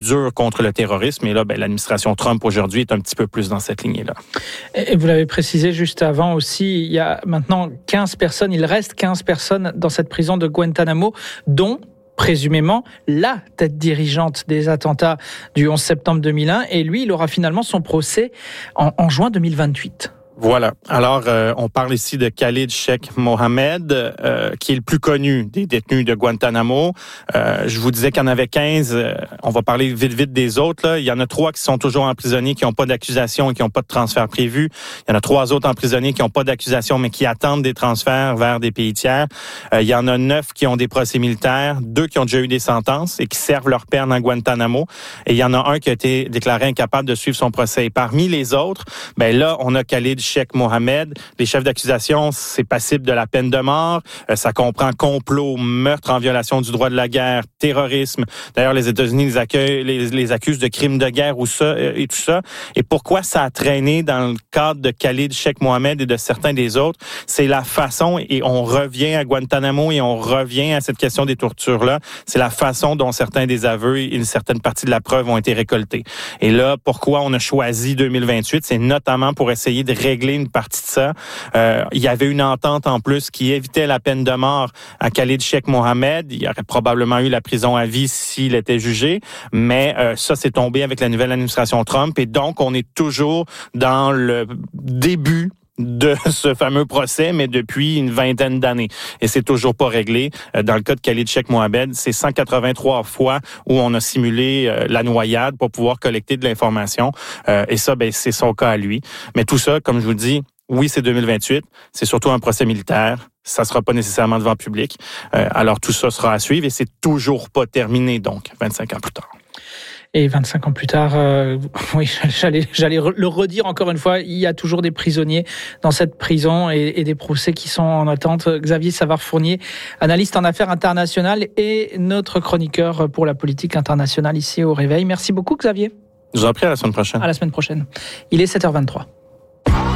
dure contre le terrorisme. Et là, l'administration Trump aujourd'hui est un petit peu plus dans cette lignée-là. Et vous l'avez précisé juste avant aussi, il y a maintenant 15 personnes, il reste 15 personnes dans cette prison de Guantanamo, dont présumément la tête dirigeante des attentats du 11 septembre 2001. Et lui, il aura finalement son procès en juin 2028. Voilà. Alors, on parle ici de Khalid Sheikh Mohammed, qui est le plus connu des détenus de Guantanamo. Je vous disais qu'il y en avait 15. On va parler vite des autres. Là. Il y en a 3 qui sont toujours emprisonnés, qui n'ont pas d'accusation et qui n'ont pas de transfert prévu. Il y en a 3 autres emprisonnés qui n'ont pas d'accusation, mais qui attendent des transferts vers des pays tiers. Il y en a 9 qui ont des procès militaires, 2 qui ont déjà eu des sentences et qui servent leur peine à Guantanamo. Et il y en a un qui a été déclaré incapable de suivre son procès. Et parmi les autres, là, on a Khalid Sheikh Mohammed. Les chefs d'accusation, c'est passible de la peine de mort. Ça comprend complot, meurtre en violation du droit de la guerre, terrorisme. D'ailleurs, les États-Unis les accusent de crimes de guerre et tout ça. Et pourquoi ça a traîné dans le cadre de Khalid Sheikh Mohammed et de certains des autres? C'est la façon, et on revient à Guantanamo et on revient à cette question des tortures-là, c'est la façon dont certains des aveux et une certaine partie de la preuve ont été récoltés. Et là, pourquoi on a choisi 2028? C'est notamment pour essayer de régler une partie de ça. Il y avait une entente en plus qui évitait la peine de mort à Khalid Sheikh Mohammed. Il y aurait probablement eu la prison à vie s'il était jugé, mais ça, c'est tombé avec la nouvelle administration Trump et donc on est toujours dans le début de ce fameux procès, mais depuis une vingtaine d'années. Et c'est toujours pas réglé. Dans le cas de Khalid Sheikh Mohammed, c'est 183 fois où on a simulé la noyade pour pouvoir collecter de l'information. Et ça, c'est son cas à lui. Mais tout ça, comme je vous dis, oui, c'est 2028. C'est surtout un procès militaire. Ça sera pas nécessairement devant le public. Alors, tout ça sera à suivre et c'est toujours pas terminé, donc, 25 ans plus tard. Et 25 ans plus tard, oui, j'allais le redire encore une fois, il y a toujours des prisonniers dans cette prison et des procès qui sont en attente. Xavier Savard-Fournier, analyste en affaires internationales et notre chroniqueur pour la politique internationale ici au Réveil. Merci beaucoup, Xavier. Je vous en prie, à la semaine prochaine. À la semaine prochaine. Il est 7h23.